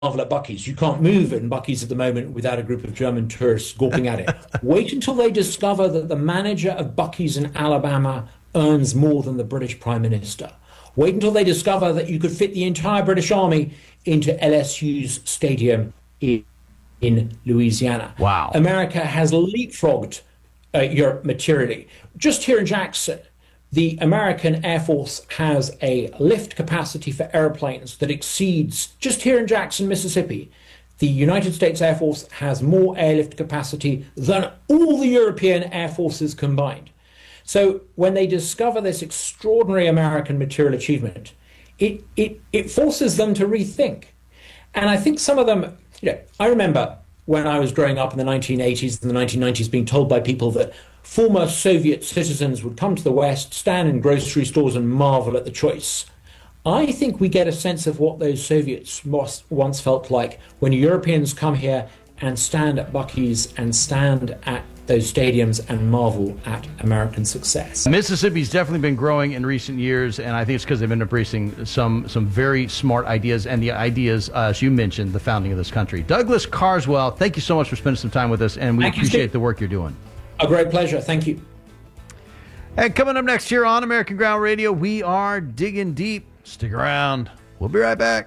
marvel at Buc-ee's. You can't move in Buc-ee's at the moment without a group of German tourists gawping at it. Wait until they discover that the manager of Buc-ee's in Alabama earns more than the British Prime Minister. Wait until they discover that you could fit the entire British Army into LSU's stadium in Louisiana. Wow. America has leapfrogged Europe materially. Just here in Jackson, the American Air Force has a lift capacity for airplanes that exceeds, just here in Jackson, Mississippi, the United States Air Force has more airlift capacity than all the European air forces combined. So when they discover this extraordinary American material achievement, it forces them to rethink. And I think some of them, I remember when I was growing up in the 1980s and the 1990s being told by people that former Soviet citizens would come to the West, stand in grocery stores and marvel at the choice. I think we get a sense of what those Soviets once felt like when Europeans come here and stand at Buc-ee's and stand at those stadiums and marvel at American success. Mississippi's definitely been growing in recent years, and I think it's because they've been embracing some very smart ideas, and the ideas, as you mentioned, the founding of this country. Douglas Carswell, thank you so much for spending some time with us, and we appreciate the work you're doing. A great pleasure. Thank you. And coming up next here on American Ground Radio, we are digging deep. Stick around. We'll be right back.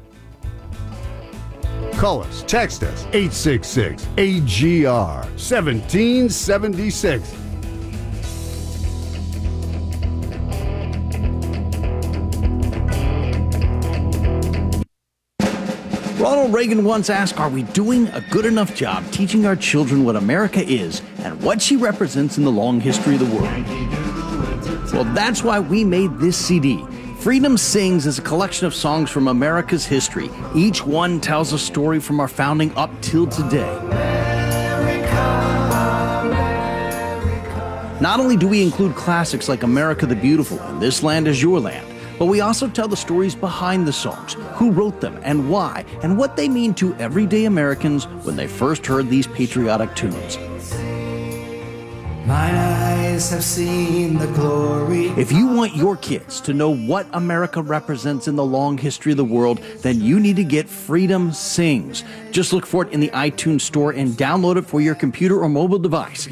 Call us, text us, 866-AGR-1776. Ronald Reagan once asked, are we doing a good enough job teaching our children what America is and what she represents in the long history of the world? Well, that's why we made this CD. Freedom Sings is a collection of songs from America's history. Each one tells a story from our founding up till today. Not only do we include classics like America the Beautiful and This Land Is Your Land, but we also tell the stories behind the songs, who wrote them and why, and what they mean to everyday Americans when they first heard these patriotic tunes. Mine eyes have seen the glory. If you want your kids to know what America represents in the long history of the world, then you need to get Freedom Sings. Just look for it in the iTunes store and download it for your computer or mobile device.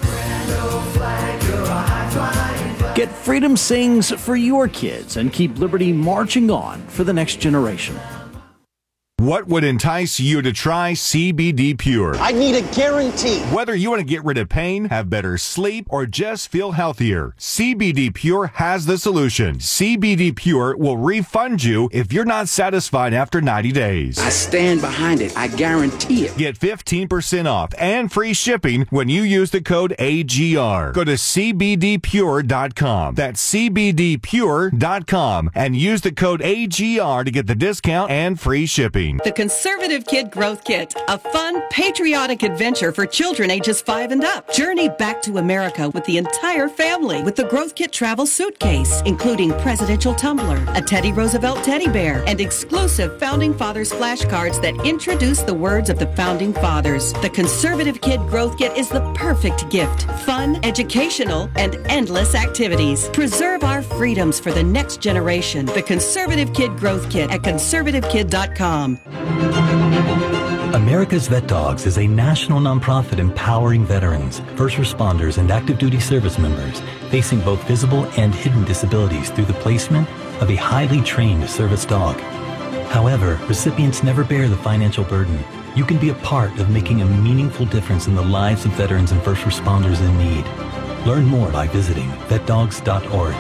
Get Freedom Sings for your kids and keep liberty marching on for the next generation. What would entice you to try CBD Pure? I need a guarantee. Whether you want to get rid of pain, have better sleep, or just feel healthier, CBD Pure has the solution. CBD Pure will refund you if you're not satisfied after 90 days. I stand behind it. I guarantee it. Get 15% off and free shipping when you use the code AGR. Go to CBDPure.com. That's CBDPure.com and use the code AGR to get the discount and free shipping. The Conservative Kid Growth Kit, a fun, patriotic adventure for children ages 5 and up. Journey back to America with the entire family with the Growth Kit travel suitcase, including presidential tumbler, a Teddy Roosevelt teddy bear, and exclusive Founding Fathers flashcards that introduce the words of the Founding Fathers. The Conservative Kid Growth Kit is the perfect gift. Fun, educational, and endless activities. Preserve our freedoms for the next generation. The Conservative Kid Growth Kit at conservativekid.com. America's Vet Dogs is a national nonprofit empowering veterans, first responders, and active duty service members facing both visible and hidden disabilities through the placement of a highly trained service dog. However, recipients never bear the financial burden. You can be a part of making a meaningful difference in the lives of veterans and first responders in need. Learn more by visiting vetdogs.org.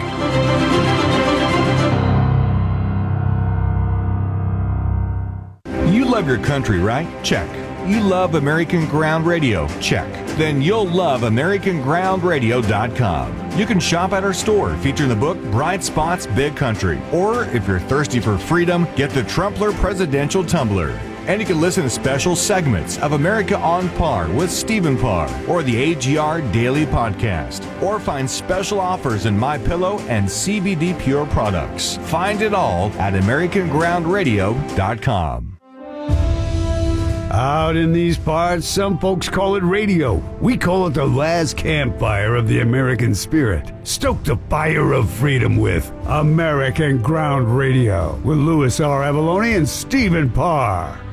You love your country, right? Check. You love American Ground Radio? Check. Then you'll love AmericanGroundRadio.com. You can shop at our store featuring the book Bright Spots, Big Country. Or if you're thirsty for freedom, get the Trumpler Presidential Tumbler. And you can listen to special segments of America on Par with Stephen Parr or the AGR Daily Podcast. Or find special offers in MyPillow and CBD Pure products. Find it all at AmericanGroundRadio.com. Out in these parts, some folks call it radio. We call it the last campfire of the American spirit. Stoke the fire of freedom with American Ground Radio with Louis R. Avalone and Stephen Parr.